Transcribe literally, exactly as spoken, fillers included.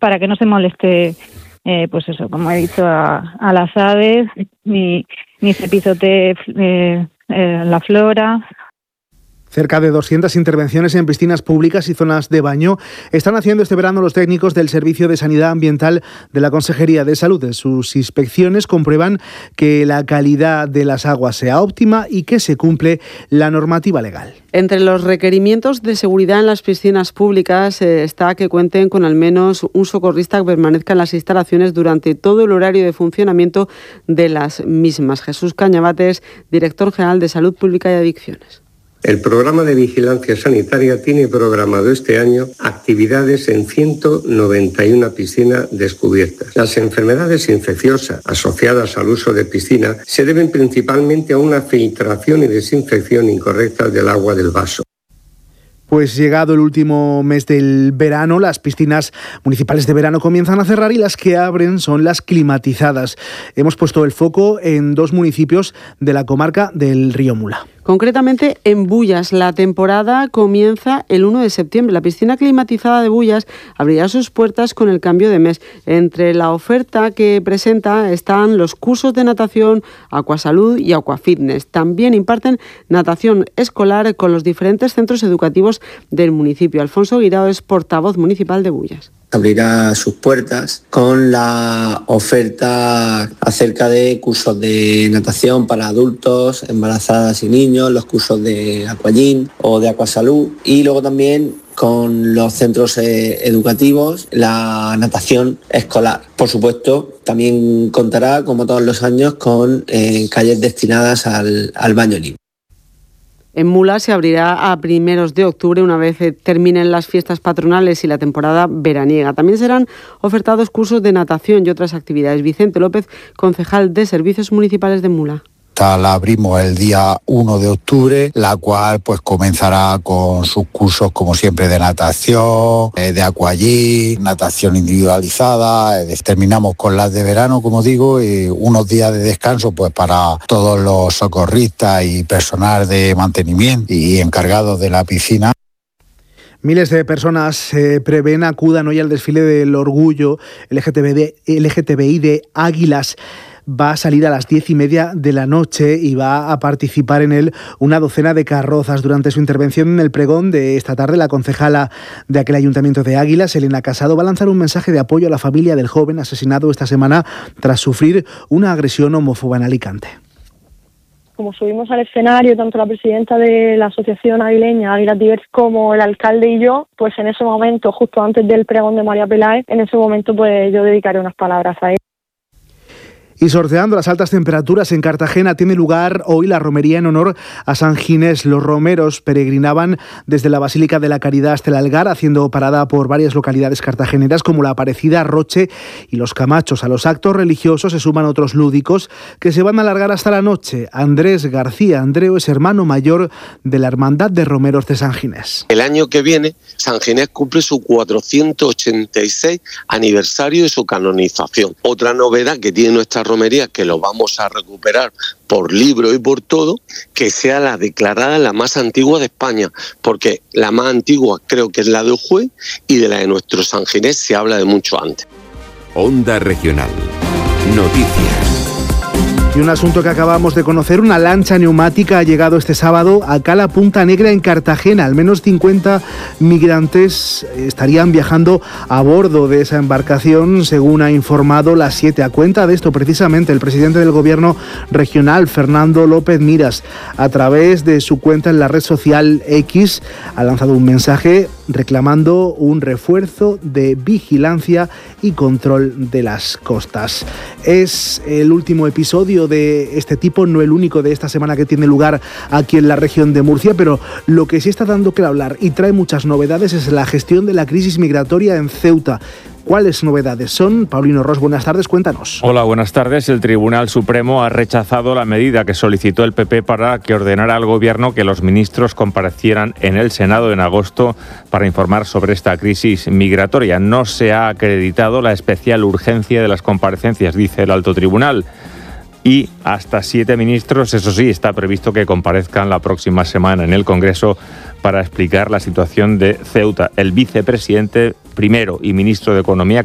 para que no se moleste, eh, pues eso, como he dicho, a, a las aves, ni, ni se pisotee eh, eh, la flora. Cerca de doscientas intervenciones en piscinas públicas y zonas de baño están haciendo este verano los técnicos del Servicio de Sanidad Ambiental de la Consejería de Salud. En sus inspecciones comprueban que la calidad de las aguas sea óptima y que se cumple la normativa legal. Entre los requerimientos de seguridad en las piscinas públicas eh, está que cuenten con al menos un socorrista que permanezca en las instalaciones durante todo el horario de funcionamiento de las mismas. Jesús Cañabates, director general de Salud Pública y Adicciones. El programa de vigilancia sanitaria tiene programado este año actividades en ciento noventa y una piscinas descubiertas. Las enfermedades infecciosas asociadas al uso de piscina se deben principalmente a una filtración y desinfección incorrecta del agua del vaso. Pues llegado el último mes del verano, las piscinas municipales de verano comienzan a cerrar y las que abren son las climatizadas. Hemos puesto el foco en dos municipios de la comarca del Río Mula. Concretamente en Bullas, la temporada comienza el uno de septiembre. La piscina climatizada de Bullas abrirá sus puertas con el cambio de mes. Entre la oferta que presenta están los cursos de natación, Aquasalud y Aquafitness. También imparten natación escolar con los diferentes centros educativos del municipio. Alfonso Guirao es portavoz municipal de Bullas. Abrirá sus puertas con la oferta acerca de cursos de natación para adultos, embarazadas y niños, los cursos de Aquagym o de Aquasalud, y luego también con los centros eh, educativos, la natación escolar. Por supuesto, también contará, como todos los años, con eh, calles destinadas al, al baño libre. En Mula se abrirá a primeros de octubre, una vez terminen las fiestas patronales y la temporada veraniega. También serán ofertados cursos de natación y otras actividades. Vicente López, concejal de Servicios Municipales de Mula. La abrimos el día uno de octubre, la cual pues comenzará con sus cursos como siempre de natación, eh, de aquagym, natación individualizada, eh, terminamos con las de verano, como digo, y unos días de descanso pues para todos los socorristas y personal de mantenimiento y encargados de la piscina. Miles de personas se eh, prevén acudan hoy al desfile del orgullo L G T B I de Águilas. Va a salir a las diez y media de la noche y va a participar en él una docena de carrozas. Durante su intervención en el pregón de esta tarde, la concejala de aquel ayuntamiento de Águilas, Elena Casado, va a lanzar un mensaje de apoyo a la familia del joven asesinado esta semana tras sufrir una agresión homófoba en Alicante. Como subimos al escenario, tanto la presidenta de la asociación aguileña, Águilas Divers, como el alcalde y yo, pues en ese momento, justo antes del pregón de María Peláez, en ese momento pues yo dedicaré unas palabras a él. Y sorteando las altas temperaturas en Cartagena, tiene lugar hoy la romería en honor a San Ginés. Los romeros peregrinaban desde la Basílica de la Caridad hasta el Algar, haciendo parada por varias localidades cartageneras como La Aparecida, Roche y Los Camachos. A los actos religiosos se suman otros lúdicos que se van a alargar hasta la noche. Andrés García Andreu es hermano mayor de la Hermandad de Romeros de San Ginés. El año que viene, San Ginés cumple su cuatrocientos ochenta y seis aniversario de su canonización. Otra novedad que tiene nuestra romería, que lo vamos a recuperar por libro y por todo, que sea la declarada la más antigua de España, porque la más antigua creo que es la de Ujue y de la de nuestro San Ginés se habla de mucho antes. Onda Regional. Noticias. Y un asunto que acabamos de conocer, una lancha neumática ha llegado este sábado a Cala Punta Negra en Cartagena. Al menos cincuenta migrantes estarían viajando a bordo de esa embarcación, según ha informado La Siete. A cuenta de esto, precisamente, el presidente del Gobierno regional, Fernando López Miras, a través de su cuenta en la red social X, ha lanzado un mensaje reclamando un refuerzo de vigilancia y control de las costas. Es el último episodio de este tipo, no el único de esta semana que tiene lugar aquí en la región de Murcia, pero lo que sí está dando que hablar y trae muchas novedades es la gestión de la crisis migratoria en Ceuta. ¿Cuáles novedades son? Paulino Ros, buenas tardes, cuéntanos. Hola, buenas tardes. El Tribunal Supremo ha rechazado la medida que solicitó el P P para que ordenara al Gobierno que los ministros comparecieran en el Senado en agosto para informar sobre esta crisis migratoria. No se ha acreditado la especial urgencia de las comparecencias, dice el Alto Tribunal. Y hasta siete ministros, eso sí, está previsto que comparezcan la próxima semana en el Congreso para explicar la situación de Ceuta. El vicepresidente primero y ministro de Economía,